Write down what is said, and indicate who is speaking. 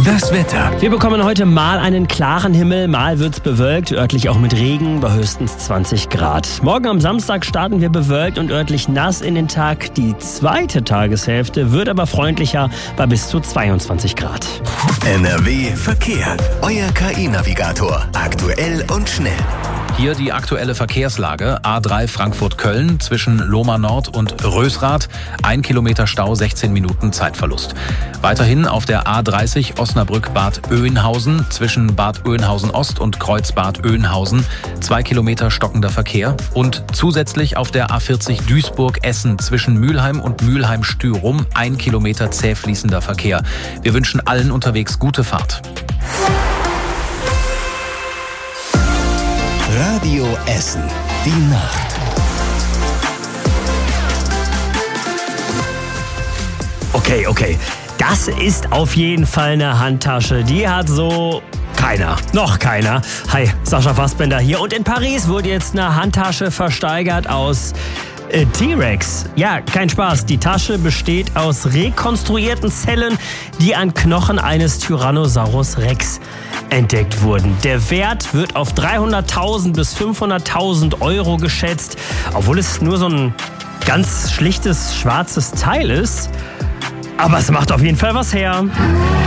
Speaker 1: Das Wetter.
Speaker 2: Wir bekommen heute mal einen klaren Himmel, mal wird's bewölkt, örtlich auch mit Regen bei höchstens 20 Grad. Morgen am Samstag starten wir bewölkt und örtlich nass in den Tag. Die zweite Tageshälfte wird aber freundlicher bei bis zu 22 Grad.
Speaker 1: NRW Verkehr. Euer KI-Navigator. Aktuell und schnell.
Speaker 3: Hier die aktuelle Verkehrslage. A3 Frankfurt-Köln zwischen Lohmar Nord und Rösrath. 1 Kilometer Stau, 16 Minuten Zeitverlust. Weiterhin auf der A30 Osnabrück-Bad Oeynhausen zwischen Bad Oeynhausen-Ost und Kreuzbad Oeynhausen. 2 Kilometer stockender Verkehr. Und zusätzlich auf der A40 Duisburg-Essen zwischen Mülheim und Mülheim-Stürum. 1 Kilometer zäh fließender Verkehr. Wir wünschen allen unterwegs gute Fahrt.
Speaker 1: Radio Essen. Die Nacht.
Speaker 2: Okay. Das ist auf jeden Fall eine Handtasche. Die hat so noch keiner. Hi, Sascha Fassbender hier. Und in Paris wurde jetzt eine Handtasche versteigert aus T-Rex. Ja, kein Spaß. Die Tasche besteht aus rekonstruierten Zellen, die an Knochen eines Tyrannosaurus Rex entdeckt wurden. Der Wert wird auf 300.000 bis 500.000 Euro geschätzt, obwohl es nur so ein ganz schlichtes schwarzes Teil ist. Aber es macht auf jeden Fall was her.